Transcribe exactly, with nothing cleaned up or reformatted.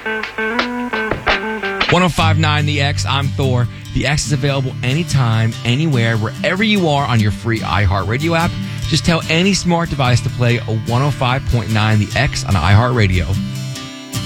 one oh five point nine The X, I'm Thor. The X is available anytime, anywhere, wherever you are on your free iHeartRadio app. Just tell any smart device to play a one oh five point nine The X on iHeartRadio.